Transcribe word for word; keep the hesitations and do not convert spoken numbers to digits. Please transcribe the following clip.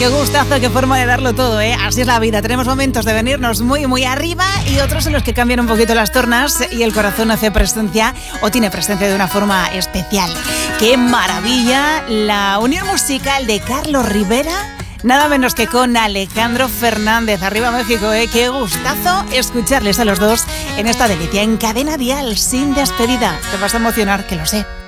Qué gustazo, qué forma de darlo todo, ¿eh? Así es la vida. Tenemos momentos de venirnos muy, muy arriba y otros en los que cambian un poquito las tornas y el corazón hace presencia o tiene presencia de una forma especial. ¡Qué maravilla! La unión musical de Carlos Rivera, nada menos que con Alejandro Fernández. Arriba México, ¿eh? Qué gustazo escucharles a los dos en esta delicia en Cadena Dial, sin despedida. Te vas a emocionar, que lo sé.